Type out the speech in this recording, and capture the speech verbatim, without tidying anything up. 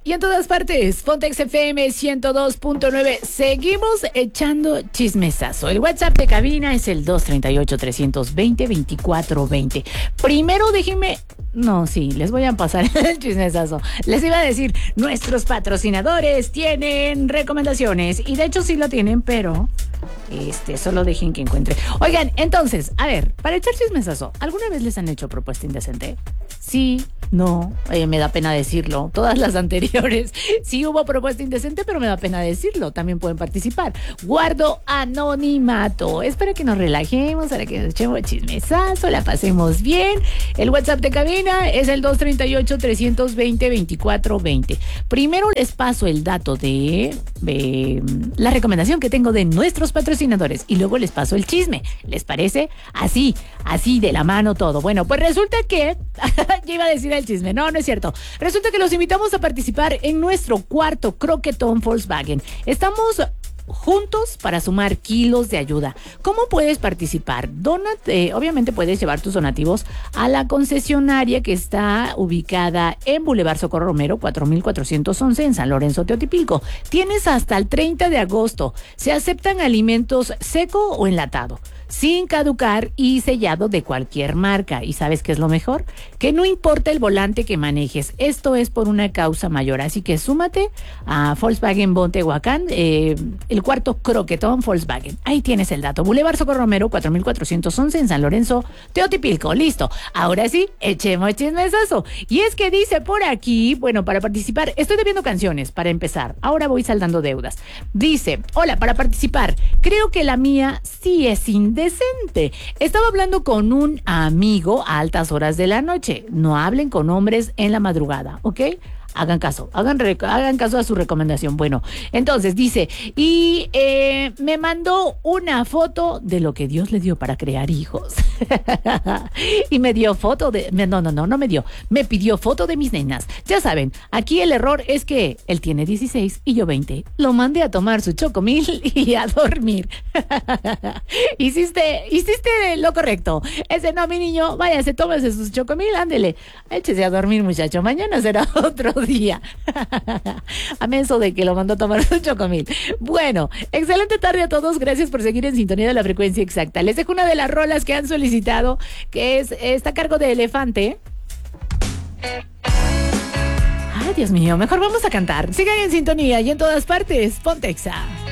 Y en todas partes, Pontex F M ciento dos punto nueve. Seguimos echando chismesazo. El WhatsApp de cabina es el dos tres ocho, tres dos cero, dos cuatro dos cero. Primero déjenme... No, sí, les voy a pasar el chismesazo. Les iba a decir, nuestros patrocinadores tienen recomendaciones. Y de hecho sí lo tienen, pero... Este, solo dejen que encuentre. Oigan, entonces, a ver, para echar chismesazo, ¿alguna vez les han hecho propuesta indecente? Sí, no, eh, me da pena decirlo. Todas las anteriores sí hubo propuesta indecente, pero me da pena decirlo. También pueden participar. Guardo anonimato. Es para que nos relajemos, para que nos echemos chismesazo, la pasemos bien. El WhatsApp de cabina es el dos tres ocho, tres dos cero, dos cuatro dos cero. Primero les paso el dato de, de la recomendación que tengo de nuestros patrocinadores y luego les paso el chisme. ¿Les parece? Así, así de la mano todo. Bueno, pues resulta que ya iba a decir el chisme. No, no es cierto. Resulta que los invitamos a participar en nuestro cuarto croquetón Volkswagen. Estamos juntos para sumar kilos de ayuda. ¿Cómo puedes participar? Donat, eh, obviamente puedes llevar tus donativos a la concesionaria que está ubicada en Boulevard Socorro Romero, cuatro mil cuatrocientos once en San Lorenzo, Teotipilco. Tienes hasta el treinta de agosto. Se aceptan alimentos seco o enlatado, sin caducar y sellado de cualquier marca. ¿Y sabes qué es lo mejor? Que no importa el volante que manejes. Esto es por una causa mayor. Así que súmate a Volkswagen Bon Tehuacán, eh, el cuarto croquetón Volkswagen. Ahí tienes el dato. Boulevard Socorro Romero, cuatro mil cuatrocientos once en San Lorenzo, Teotipilco. Listo. Ahora sí, echemos chismesazo. Y es que dice por aquí, bueno, para participar, estoy debiendo canciones para empezar. Ahora voy saldando deudas. Dice, hola, para participar, creo que la mía sí es indecente. Estaba hablando con un amigo a altas horas de la noche. No hablen con hombres en la madrugada, ¿ok? Hagan caso, hagan, hagan caso a su recomendación. Bueno, entonces dice, y eh, me mandó una foto de lo que Dios le dio para crear hijos. Y me dio foto de... No, no, no, no me dio. Me pidió foto de mis nenas. Ya saben, aquí el error es que él tiene dieciséis y yo veinte. Lo mandé a tomar su chocomil y a dormir. Hiciste, hiciste lo correcto. Ese no, mi niño, váyase, tómese sus chocomil, ándele. Échese a dormir, muchacho. Mañana será otro día. A menso de que lo mandó a tomar su chocomil. Bueno, excelente tarde a todos. Gracias por seguir en sintonía de la frecuencia exacta. Les dejo una de las rolas que han solicitado, que es, está a cargo de Elefante. Ay, Dios mío, mejor vamos a cantar. Sigan en sintonía y en todas partes. Pontexa.